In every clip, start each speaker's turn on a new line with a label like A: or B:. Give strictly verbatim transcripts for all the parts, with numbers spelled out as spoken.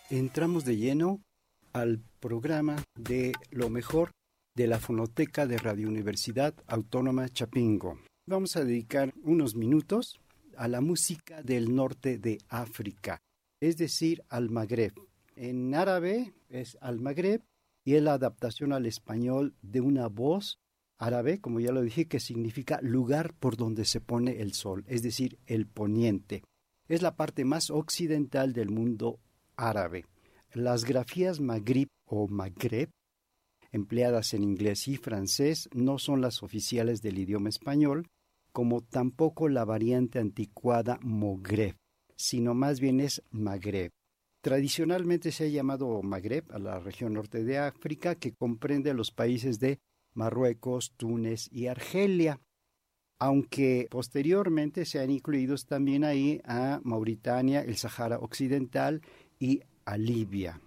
A: entramos de lleno al programa de lo mejor de la Fonoteca de Radio Universidad Autónoma Chapingo. Vamos a dedicar unos minutos a la música del norte de África, es decir, al Magreb. En árabe es al Magreb y es la adaptación al español de una voz árabe, como ya lo dije, que significa lugar por donde se pone el sol, es decir, el poniente. Es la parte más occidental del mundo árabe. Las grafías Maghrib o Magreb, empleadas en inglés y francés, no son las oficiales del idioma español, como tampoco la variante anticuada Mogreb, sino más bien es Magreb. Tradicionalmente se ha llamado Magreb a la región norte de África, que comprende los países de Marruecos, Túnez y Argelia, aunque posteriormente se han incluido también ahí a Mauritania, el Sahara Occidental y a Libia.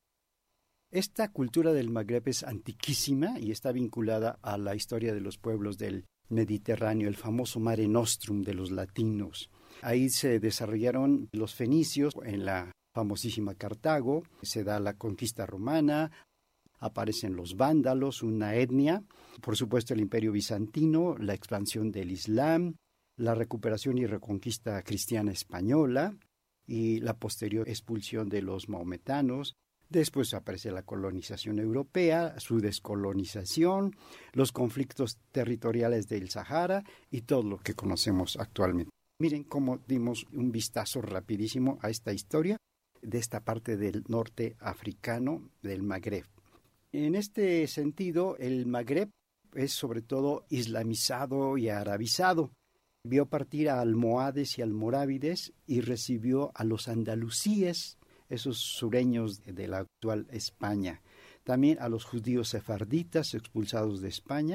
A: Esta cultura del Magreb es antiquísima y está vinculada a la historia de los pueblos del Mediterráneo, el famoso Mare Nostrum de los latinos. Ahí se desarrollaron los fenicios en la famosísima Cartago, se da la conquista romana, aparecen los vándalos, una etnia, por supuesto el Imperio Bizantino, la expansión del Islam, la recuperación y reconquista cristiana española y la posterior expulsión de los maometanos. Después aparece la colonización europea, su descolonización, los conflictos territoriales del Sahara y todo lo que conocemos actualmente. Miren cómo dimos un vistazo rapidísimo a esta historia de esta parte del norte africano del Magreb. En este sentido, el Magreb es sobre todo islamizado y arabizado. Vio partir a almohades y almorávides y recibió a los andalusíes, esos sureños de la actual España. También a los judíos sefarditas expulsados de España,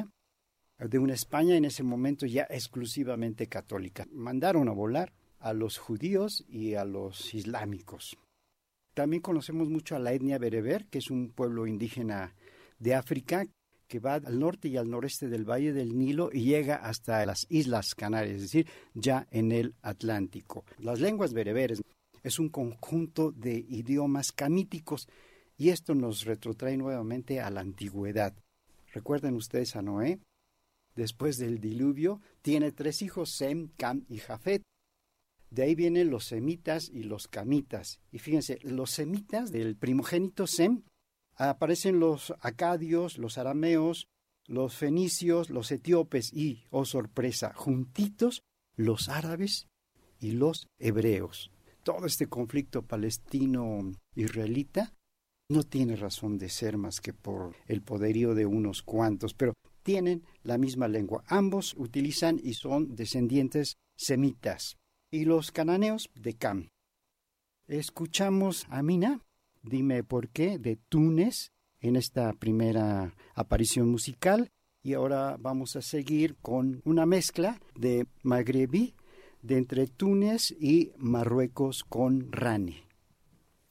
A: de una España en ese momento ya exclusivamente católica. Mandaron a volar a los judíos y a los islámicos. También conocemos mucho a la etnia bereber, que es un pueblo indígena de África que va al norte y al noreste del Valle del Nilo y llega hasta las Islas Canarias, es decir, ya en el Atlántico. Las lenguas bereberes es un conjunto de idiomas camíticos y esto nos retrotrae nuevamente a la antigüedad. Recuerden ustedes a Noé, después del diluvio, tiene tres hijos, Sem, Cam y Jafet. De ahí vienen los semitas y los camitas. Y fíjense, los semitas del primogénito Sem, aparecen los acadios, los arameos, los fenicios, los etíopes y, oh sorpresa, juntitos los árabes y los hebreos. Todo este conflicto palestino-israelita no tiene razón de ser más que por el poderío de unos cuantos, pero tienen la misma lengua. Ambos utilizan y son descendientes semitas. Y los cananeos de Cam. Escuchamos a Mina, dime por qué, de Túnez, en esta primera aparición musical. Y ahora vamos a seguir con una mezcla de magrebí, de entre Túnez y Marruecos con Rani.